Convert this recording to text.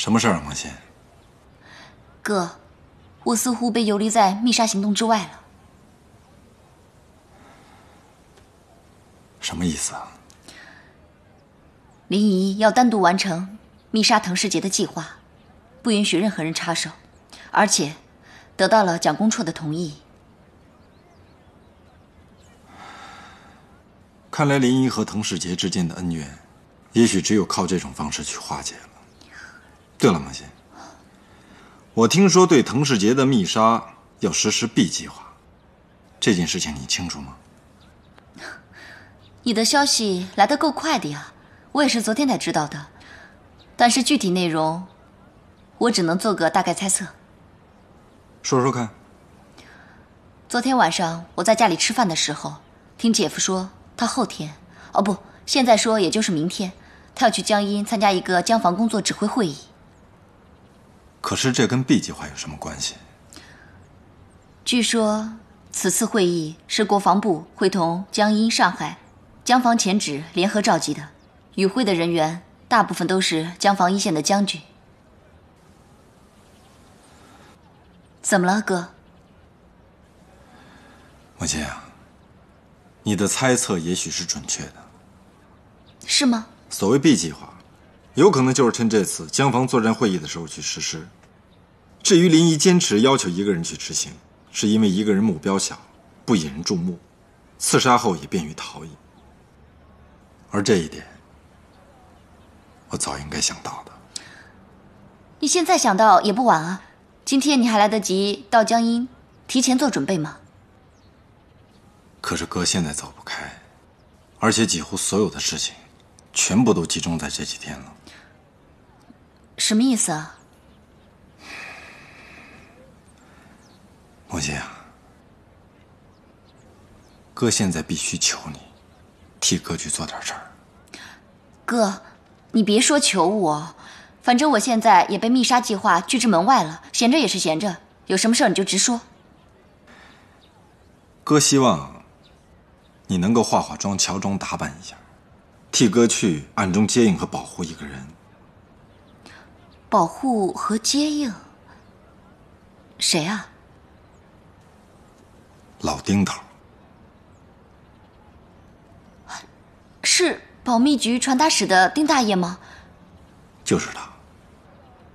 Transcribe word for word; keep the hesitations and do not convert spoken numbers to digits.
什么事儿啊，孟欣？ 哥，我似乎被游离在密杀行动之外了。 什么意思啊？ 林仪要单独完成密杀滕世杰的计划，不允许任何人插手，而且得到了蒋公绰的同意。 看来林仪和滕世杰之间的恩怨，也许只有靠这种方式去化解了。对了，孟欣，我听说对滕世杰的密杀要实施 B 计划，这件事情你清楚吗？ 你的消息来得够快的呀，我也是昨天才知道的，但是具体内容，我只能做个大概猜测。 说说看。 昨天晚上我在家里吃饭的时候，听姐夫说他后天，哦不，现在说也就是明天，他要去江阴参加一个江防工作指挥会议。 可是这跟 B 计划有什么关系？ 据说此次会议是国防部会同江阴、上海江防前指联合召集的，与会的人员大部分都是江防一线的将军。怎么了，哥？ 孟欣啊，你的猜测也许是准确的。 是吗？ 所谓 B 计划，有可能就是趁这次江防作战会议的时候去实施。至于林仪坚持要求一个人去执行，是因为一个人目标小，不引人注目，刺杀后也便于逃逸。而这一点，我早应该想到的。 你现在想到也不晚啊，今天你还来得及到江阴提前做准备吗？ 可是哥现在走不开，而且几乎所有的事情全部都集中在这几天了。 什么意思啊？ 孟欣啊，哥现在必须求你，替哥去做点事儿。 哥，你别说求我，反正我现在也被密杀计划拒之门外了，闲着也是闲着，有什么事儿你就直说。 哥希望你能够化化妆、乔装打扮一下，替哥去暗中接应和保护一个人。 保护和接应？谁啊？ 老丁头。 是保密局传达室的丁大爷吗？ 就是他。